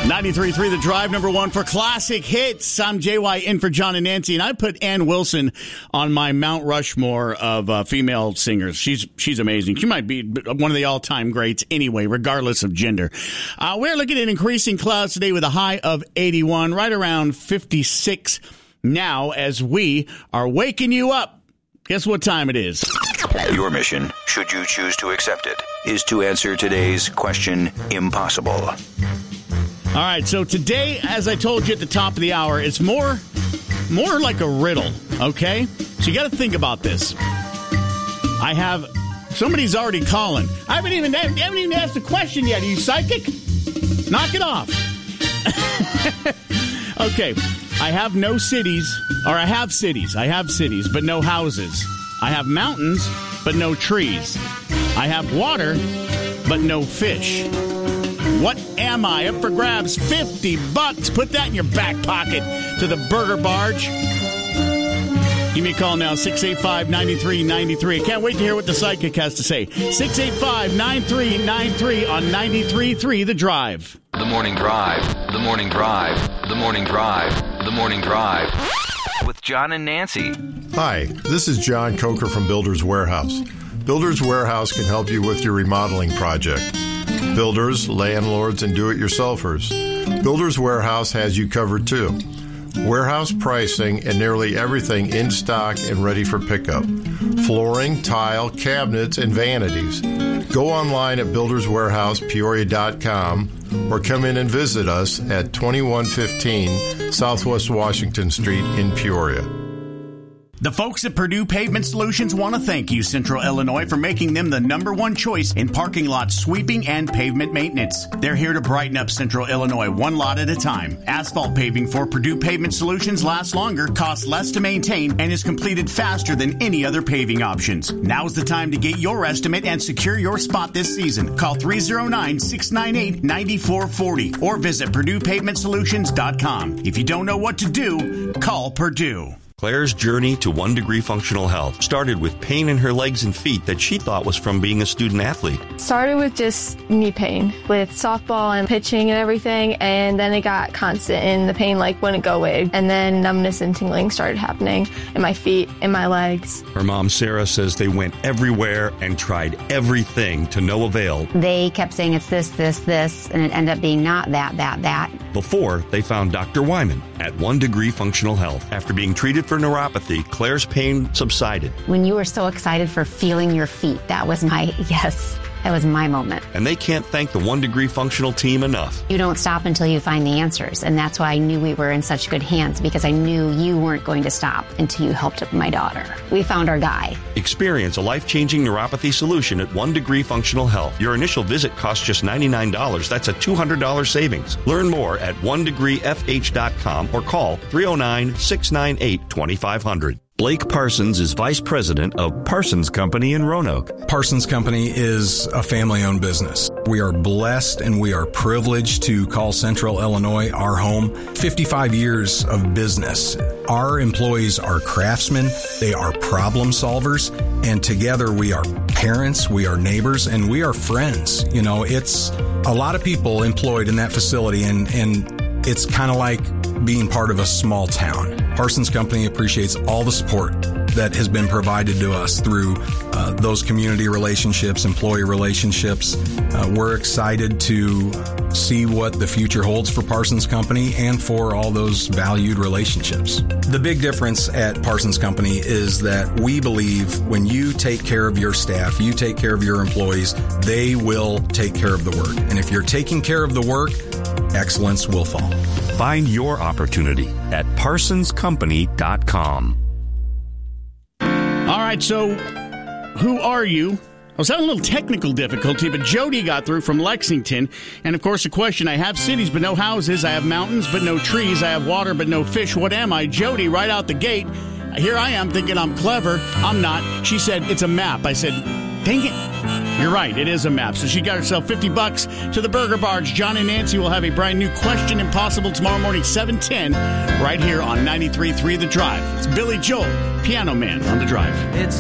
93.3 The Drive, number one for classic hits. I'm JY in for John and Nancy, and I put Ann Wilson on my Mount Rushmore of female singers. She's amazing. She might be one of the all-time greats anyway, regardless of gender. We're looking at increasing clouds today with a high of 81, right around 56 now as we are waking you up. Guess what time it is? Your mission, should you choose to accept it, is to answer today's question impossible. All right, so today, as I told you at the top of the hour, it's more like a riddle, okay? So you got to think about this. Somebody's already calling. I haven't even asked a question yet. Are you psychic? Knock it off. Okay, I have no cities, or I have cities, but no houses. I have mountains, but no trees. I have water, but no fish. What am I? Up for grabs, $50. Put that in your back pocket to the Burger Barge. Give me a call now, 685-9393. I can't wait to hear what the psychic has to say. 685-9393 on 93.3 The Drive. The Morning Drive, The Morning Drive, The Morning Drive, The Morning Drive. With John and Nancy. Hi, this is John Coker from Builders Warehouse. Builders Warehouse can help you with your remodeling project. Builders, landlords, and do-it-yourselfers. Builders Warehouse has you covered too. Warehouse pricing and nearly everything in stock and ready for pickup. Flooring, tile, cabinets, and vanities. Go online at builderswarehousepeoria.com or come in and visit us at 2115 Southwest Washington Street in Peoria. The folks at Purdue Pavement Solutions want to thank you, Central Illinois, for making them the number one choice in parking lot sweeping and pavement maintenance. They're here to brighten up Central Illinois one lot at a time. Asphalt paving for Purdue Pavement Solutions lasts longer, costs less to maintain, and is completed faster than any other paving options. Now's the time to get your estimate and secure your spot this season. Call 309-698-9440 or visit PurduePavementSolutions.com. If you don't know what to do, call Purdue. Claire's journey to 1 Degree Functional Health started with pain in her legs and feet that she thought was from being a student athlete. Started with just knee pain with softball and pitching and everything, and then it got constant and the pain wouldn't go away. And then numbness and tingling started happening in my feet and my legs. Her mom, Sarah, says they went everywhere and tried everything to no avail. They kept saying it's this, and it ended up being not that. Before they found Dr. Wyman at 1 Degree Functional Health. After being treated for neuropathy, Claire's pain subsided. When you were so excited for feeling your feet, that was my moment. And they can't thank the 1 Degree Functional team enough. You don't stop until you find the answers, and that's why I knew we were in such good hands, because I knew you weren't going to stop until you helped my daughter. We found our guy. Experience a life-changing neuropathy solution at 1 Degree Functional Health. Your initial visit costs just $99. That's a $200 savings. Learn more at 1degreefh.com or call 309-698-2500. Blake Parsons is Vice President of Parsons Company in Roanoke. Parsons Company is a family-owned business. We are blessed and we are privileged to call Central Illinois our home. 55 years of business. Our employees are craftsmen, they are problem solvers, and together we are parents, we are neighbors, and we are friends. You know, it's a lot of people employed in that facility, and it's kind of like being part of a small town. Parsons Company appreciates all the support that has been provided to us through those community relationships, employee relationships. We're excited to see what the future holds for Parsons Company and for all those valued relationships. The big difference at Parsons Company is that we believe when you take care of your staff, you take care of your employees, they will take care of the work. And if you're taking care of the work, excellence will follow. Find your opportunity at parsonscompany.com. All right, so who are you? I was having a little technical difficulty, but Jody got through from Lexington. And, of course, the question, I have cities but no houses. I have mountains but no trees. I have water but no fish. What am I? Jody, right out the gate. Here I am thinking I'm clever. I'm not. She said, it's a map. I said, dang it. You're right, it is a map. So she got herself $50 to the Burger Barge. John and Nancy will have a brand new Question Impossible tomorrow morning, 7:10, right here on 93.3 The Drive. It's Billy Joel, Piano Man on The Drive.